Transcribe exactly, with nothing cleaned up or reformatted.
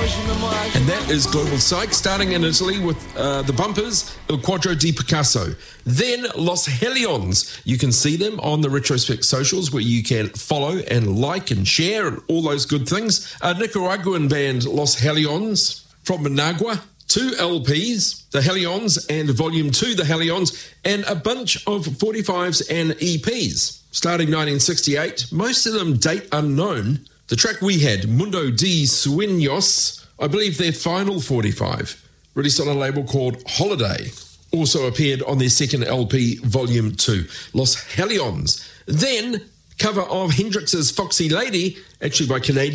And that is Global Psych, starting in Italy with uh, the bumpers, Il Quadro di Picasso. Then Los Hellions. You can see them on the Retrospect socials where you can follow and like and share and all those good things. A Nicaraguan band, Los Hellions, from Managua. Two L Ps, The Hellions, and Volume two, The Hellions, and a bunch of forty-fives and E Ps. Starting nineteen sixty-eight, most of them date unknown. The track we had, Mundo de Sueños, I believe their final forty-five, released on a label called Holiday, also appeared on their second L P, Volume two, Los Hellions. Then, cover of Hendrix's Foxy Lady, actually by Canadian